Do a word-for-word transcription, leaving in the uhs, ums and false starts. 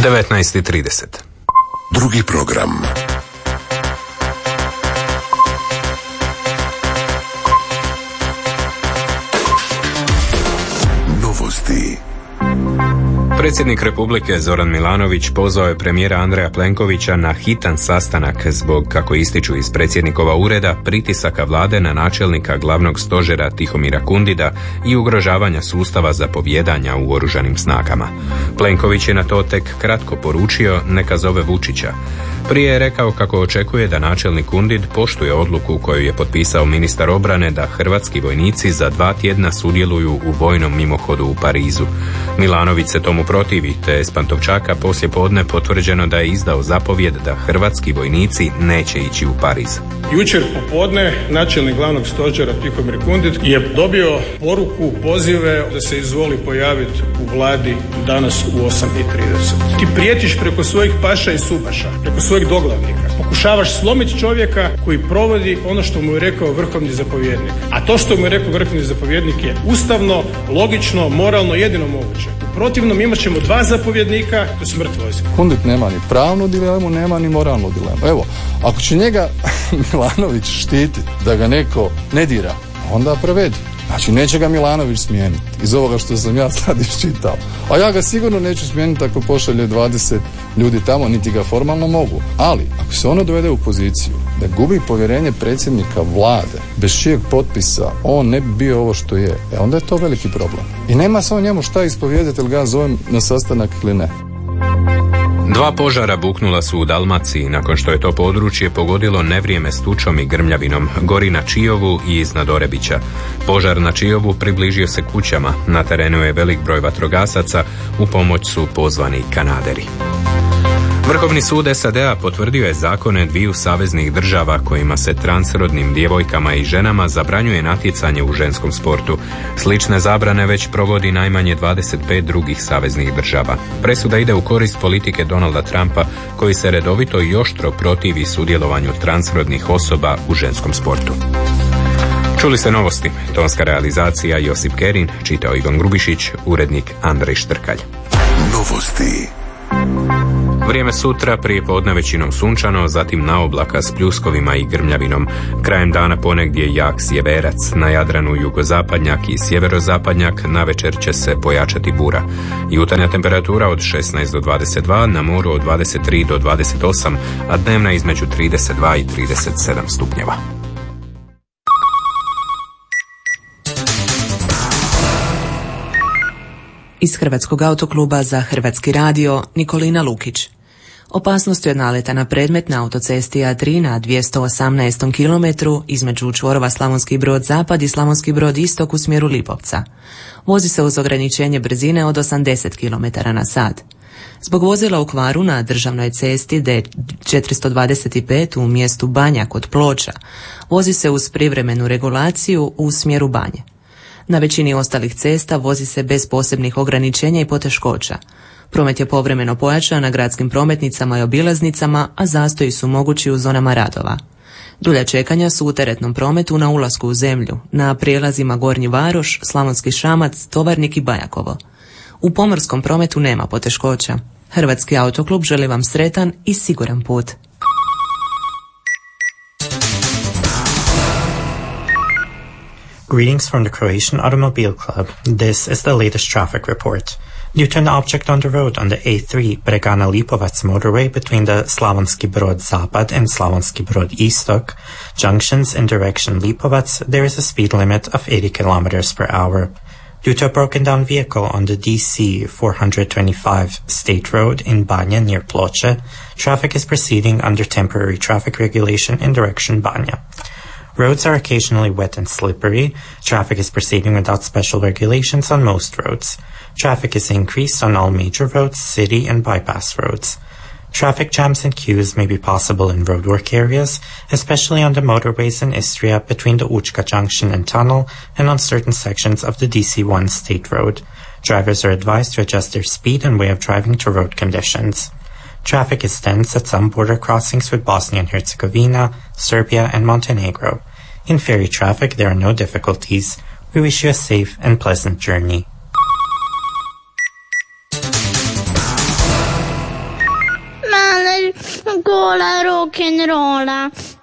devetnaest i trideset. Drugi program. Novosti. Predsjednik Republike Zoran Milanović pozvao je premijera Andreja Plenkovića na hitan sastanak zbog, kako ističu iz predsjednikova ureda, pritisaka vlade na načelnika glavnog stožera Tihomira Kundida i ugrožavanja sustava zapovjedanja u oružanim snagama. Plenković je na to tek kratko poručio neka zove Vučića. Prije je rekao kako očekuje da načelnik Kundid poštuje odluku koju je potpisao ministar obrane da hrvatski vojnici za dva tjedna sudjeluju u vojnom mimohodu u Parizu. Milanović se tomu protivi, te je s Pantovčaka poslije podne potvrđeno da je izdao zapovjed da hrvatski vojnici neće ići u Pariz. Jučer popodne načelnik glavnog stožera Tihomir Kundid je dobio poruku, pozive da se izvoli pojaviti u vladi danas u osam i trideset. Ti prijetiš preko svojih paša i subaša, preko svojih doglavnika. Pokušavaš slomiti čovjeka koji provodi ono što mu je rekao vrhovni zapovjednik. A to što mu je rekao vrhovni zapovjednik je ustavno, logično, moralno, jedino moguće. U protivnom imat ćemo dva zapovjednika, to je smrt vojske. Kundid nema ni pravnu dilemu, nema ni moralnu dilemu. Evo, ako će njega Milanović štiti da ga neko ne dira, onda prevedi. Znači, neće ga Milanović smijeniti iz ovoga što sam ja sad iščitao. A ja ga sigurno neću smijeniti ako pošalje dvadeset ljudi tamo, niti ga formalno mogu. Ali, ako se ono dovede u poziciju da gubi povjerenje predsjednika vlade, bez čijeg potpisa on ne bi bio ovo što je, e onda je to veliki problem. I nema se on njemu šta ispovijedati, ili ga zovem na sastanak ili ne. Dva požara buknula su u Dalmaciji nakon što je to područje pogodilo nevrijeme s tučom i grmljavinom, gori na Čijovu i iznad Orebića. Požar na Čijovu približio se kućama, na terenu je velik broj vatrogasaca, u pomoć su pozvani Kanaderi. Vrhovni sud S A D-a potvrdio je zakone dviju saveznih država kojima se transrodnim djevojkama i ženama zabranjuje natjecanje u ženskom sportu. Slične zabrane već provodi najmanje dvadeset pet drugih saveznih država. Presuda ide u korist politike Donalda Trumpa, koji se redovito i oštro protivi sudjelovanju transrodnih osoba u ženskom sportu. Čuli ste novosti. Tonska realizacija Josip Kerin, čitao Ivan Grubišić, urednik Andrej Štrkalj. Novosti. Vrijeme sutra, prije podne većinom sunčano, zatim na oblaka s pljuskovima i grmljavinom. Krajem dana ponegdje jak sjeverac, na Jadranu jugozapadnjak i sjeverozapadnjak, navečer će se pojačati bura. Jutarnja temperatura od šesnaest do dvadeset dva, na moru od dvadeset tri do dvadeset osam, a dnevna između trideset dva i trideset sedam stupnjeva. Iz Hrvatskog autokluba za Hrvatski radio, Nikolina Lukić. Opasnost od naleta na predmet na autocesti A tri na dvjesto osamnaestom kilometru između čvorova Slavonski Brod zapad i Slavonski Brod istok u smjeru Lipovca. Vozi se uz ograničenje brzine od osamdeset kilometara na sat. Zbog vozila u kvaru na državnoj cesti D četiristo dvadeset pet u mjestu Banja kod Ploča, vozi se uz privremenu regulaciju u smjeru Banje. Na većini ostalih cesta vozi se bez posebnih ograničenja i poteškoća. Promet je povremeno pojačan na gradskim prometnicama i obilaznicama, a zastoji su mogući u zonama radova. Dulja čekanja su u teretnom prometu na ulasku u zemlju, na prijelazima Gornji Varoš, Slavonski Šamac, Tovarnik i Bajakovo. U pomorskom prometu nema poteškoća. Hrvatski autoklub želi vam sretan i siguran put. Greetings from the Croatian Automobile Club. This is the latest traffic report. Due to an object on the road on the A three Bregana-Lipovac motorway between the Slavonski Brod Zapad and Slavonski Brod Istok junctions in direction Lipovac, there is a speed limit of eighty kilometers per hour. Due to a broken down vehicle on the D C four twenty-five State Road in Banja near Ploče, traffic is proceeding under temporary traffic regulation in direction Banja. Roads are occasionally wet and slippery. Traffic is proceeding without special regulations on most roads. Traffic is increased on all major roads, city and bypass roads. Traffic jams and queues may be possible in roadwork areas, especially on the motorways in Istria between the Učka Junction and Tunnel and on certain sections of the D C one State Road. Drivers are advised to adjust their speed and way of driving to road conditions. Traffic is dense at some border crossings with Bosnia and Herzegovina, Serbia, and Montenegro. In ferry traffic, there are no difficulties. We wish you a safe and pleasant journey. gola rock'n'rolla.